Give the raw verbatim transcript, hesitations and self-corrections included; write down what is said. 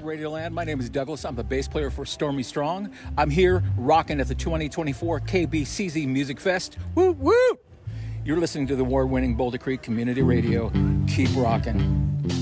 Radioland. My name is Douglas. I'm the bass player for Stormy Strong. I'm here rocking at the twenty twenty-four K B C Z Music Fest. Woo woo! You're listening to the award-winning Boulder Creek Community Radio. Keep rocking.